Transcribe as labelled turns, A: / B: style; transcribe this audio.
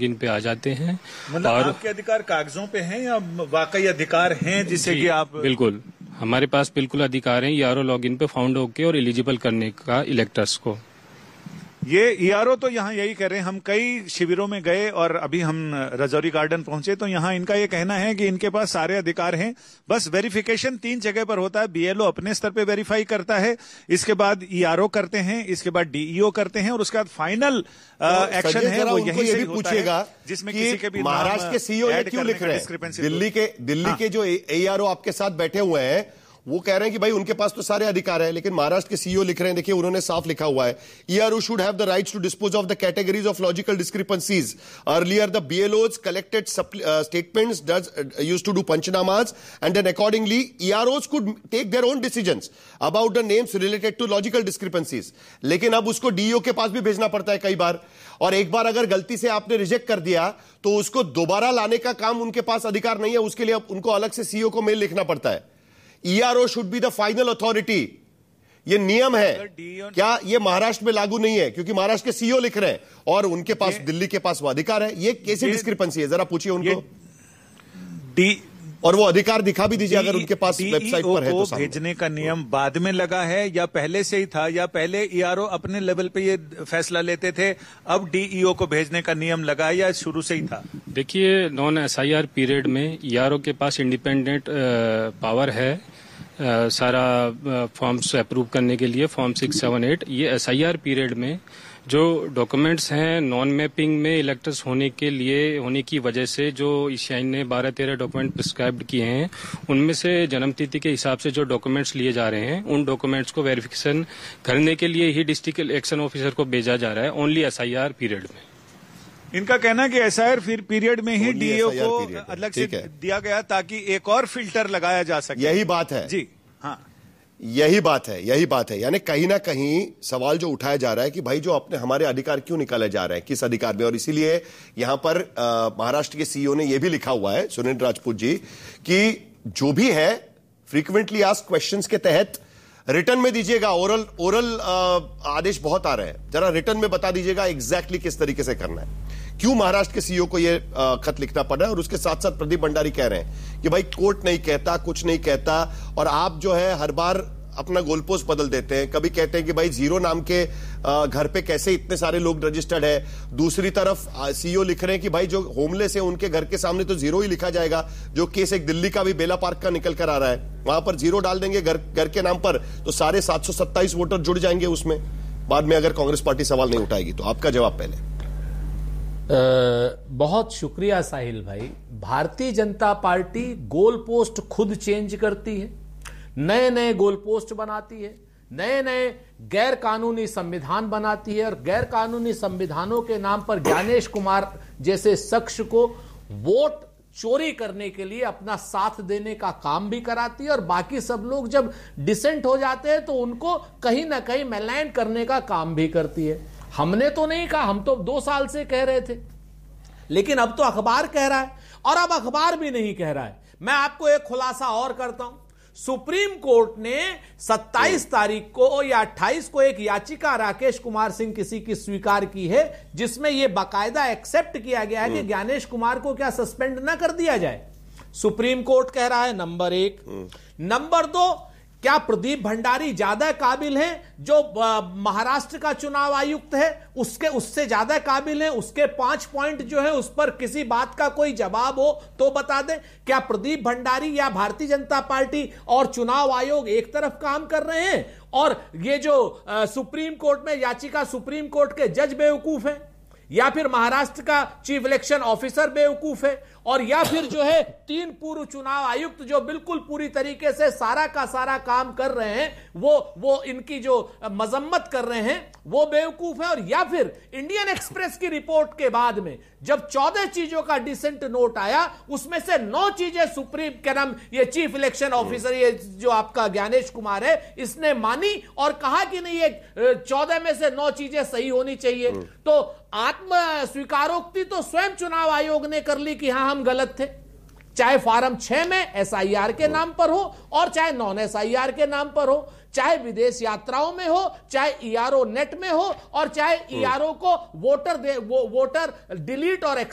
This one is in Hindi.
A: लॉगिन पे आ जाते हैं।
B: मतलब और आपके अधिकार कागजों पे हैं या वाकई अधिकार हैं जिससे कि आप?
A: बिल्कुल, हमारे पास बिल्कुल अधिकार हैं ईआरओ लॉगिन पे फाउंड होके और एलिजिबल करने का इलेक्टर्स को।
B: ये ईआरओ तो यहाँ यही कह रहे हैं। हम कई शिविरों में गए और अभी हम राजौरी गार्डन पहुंचे तो यहाँ इनका ये कहना है कि इनके पास सारे अधिकार हैं, बस वेरिफिकेशन 3 जगह पर होता है। बीएलओ अपने स्तर पे वेरीफाई करता है, इसके बाद ईआरओ करते हैं, इसके बाद डीईओ करते हैं और उसके बाद फाइनल एक्शन है वो यही से पूछेगा जिसमें किसी के भी
C: महाराष्ट्र के सीईओ ये क्यों लिख रहे हैं? दिल्ली के जो एआरओ आपके साथ बैठे हुए हैं वो कह रहे हैं कि भाई उनके पास तो सारे अधिकार है, लेकिन महाराष्ट्र के सीईओ लिख रहे हैं, देखिए उन्होंने साफ लिखा हुआ है, ERO should have the rights to dispose of the categories of logical discrepancies. Earlier the बीएलओज collected statements used to do पंचनामास and then accordingly ईआरओज could take their own decisions about the names related to logical discrepancies. लेकिन अब उसको डीईओ के पास भी भेजना पड़ता है कई बार, और एक बार अगर गलती से आपने रिजेक्ट कर दिया तो उसको दोबारा लाने का काम उनके पास अधिकार नहीं है, उसके लिए उनको अलग से सीईओ को मेल लिखना पड़ता है। ERO should be the final authority, ये नियम है। क्या ये महाराष्ट्र में लागू नहीं है? क्योंकि महाराष्ट्र के सीईओ लिख रहे हैं और उनके पास दिल्ली के पास वो अधिकार है। ये कैसी डिस्क्रिपेंसी है, जरा पूछिए उनको। और वो अधिकार दिखा भी दीजिए अगर उनके पास वेबसाइट पर है तो।
B: भेजने का नियम बाद में लगा है या पहले से ही था, या पहले ईआरओ अपने लेवल पे ये फैसला लेते थे, अब डीईओ को भेजने का नियम लगा है या शुरू से ही था?
A: देखिए, नॉन एसआईआर पीरियड में ईआरओ के पास इंडिपेंडेंट पावर है सारा फॉर्म्स अप्रूव करने के लिए, फॉर्म 678। ये एसआईआर पीरियड में जो डॉक्यूमेंट्स हैं नॉन मैपिंग में इलेक्टर्स होने की वजह से जो ईसीआई ने 12-13 डॉक्यूमेंट प्रिस्क्राइब्ड किए हैं, उनमें से जन्मतिथि के हिसाब से जो डॉक्यूमेंट्स लिए जा रहे हैं उन डॉक्यूमेंट्स को वेरिफिकेशन करने के लिए ही डिस्ट्रिक्ट इलेक्शन ऑफिसर को भेजा जा रहा है ओनली एसआईआर पीरियड में।
B: इनका कहना कि एसआईआर पीरियड में ही डीईओ को अलग से दिया गया ताकि एक और फिल्टर लगाया जा सके।
C: यही बात है
B: जी, हाँ, यही बात है। यानी कहीं ना कहीं सवाल जो उठाया जा रहा है कि भाई जो अपने हमारे अधिकार क्यों निकाले जा रहे हैं, किस अधिकार में? और इसीलिए यहां पर महाराष्ट्र के सीईओ ने यह भी लिखा हुआ है, सुनील राजपूत जी, कि जो भी है फ्रीक्वेंटली आस्क्ड क्वेश्चंस के तहत रिटर्न में दीजिएगा। ओरल आदेश बहुत आ रहे हैं, जरा रिटर्न में बता दीजिएगा एग्जैक्टली किस तरीके से करना है, क्यों महाराष्ट्र के सीईओ को यह खत लिखना पड़ा है। और उसके साथ साथ प्रदीप भंडारी कह रहे हैं कि भाई कोर्ट नहीं कहता, कुछ नहीं कहता, और आप जो है हर बार अपना गोलपोस्ट बदल देते हैं। कभी कहते हैं कि भाई 0 नाम के घर पे कैसे इतने सारे लोग रजिस्टर्ड है, दूसरी तरफ सीईओ लिख रहे हैं कि भाई जो होमलेस है उनके घर के सामने तो 0 ही लिखा जाएगा। जो केस एक दिल्ली का भी बेला पार्क का निकल कर आ रहा है, वहां पर 0 डाल देंगे घर के नाम पर तो सारे 727 वोटर जुड़ जाएंगे उसमें, बाद में अगर कांग्रेस पार्टी सवाल नहीं उठाएगी तो। आपका जवाब पहले।
D: बहुत शुक्रिया साहिल भाई। Bharatiya Janata party goal post खुद चेंज करती है, नए नए गोल पोस्ट बनाती है, नए नए गैर कानूनी संविधान बनाती है, और गैर कानूनी संविधानों के नाम पर ज्ञानेश कुमार जैसे शख्स को वोट चोरी करने के लिए अपना साथ देने का काम भी कराती है, और बाकी सब लोग जब डिसेंट हो जाते हैं तो उनको कहीं ना कहीं मैलाइन करने का काम भी करती है। हमने तो नहीं कहा, हम तो 2 साल से कह रहे थे, लेकिन अब तो अखबार कह रहा है, और अब अखबार भी नहीं कह रहा है। मैं आपको एक खुलासा और करता हूं। सुप्रीम कोर्ट ने 27 तारीख को या 28 को एक याचिका राकेश कुमार सिंह किसी की स्वीकार की है, जिसमें यह बाकायदा एक्सेप्ट किया गया है कि ज्ञानेश कुमार को क्या सस्पेंड ना कर दिया जाए। सुप्रीम कोर्ट कह रहा है, नंबर 1। नंबर 2, क्या प्रदीप भंडारी ज्यादा काबिल हैं जो महाराष्ट्र का चुनाव आयुक्त है, उससे ज्यादा काबिल हैं? उसके 5 पॉइंट जो है उस पर किसी बात का कोई जवाब हो तो बता दें। क्या प्रदीप भंडारी या भारतीय जनता पार्टी और चुनाव आयोग एक तरफ काम कर रहे हैं और ये जो सुप्रीम कोर्ट में याचिका, सुप्रीम कोर्ट के जज बेवकूफ हैं, या फिर महाराष्ट्र का चीफ इलेक्शन ऑफिसर बेवकूफ है, और या फिर जो है 3 पूर्व चुनाव आयुक्त जो बिल्कुल पूरी तरीके से सारा का सारा काम कर रहे हैं, वो इनकी जो मजम्मत कर रहे हैं वो बेवकूफ है, और या फिर इंडियन एक्सप्रेस की रिपोर्ट के बाद में जब 14 चीजों का डिसेंट नोट आया, उसमें से 9 चीजें सुप्रीम के नाम ये चीफ इलेक्शन ऑफिसर, ये जो आपका ज्ञानेश कुमार है, इसने मानी और कहा कि नहीं, ये 14 में से 9 चीजें सही होनी चाहिए। तो आत्म स्वीकारोक्ति तो स्वयं चुनाव आयोग ने कर ली कि हां हम गलत थे, चाहे फॉर्म 6 में एसआईआर के नाम पर हो और चाहे नॉन एसआईआर के नाम पर हो, चाहे विदेश यात्राओं में हो, चाहे ईआरओ नेट में हो, और चाहे ईआरओ को वोटर डिलीट और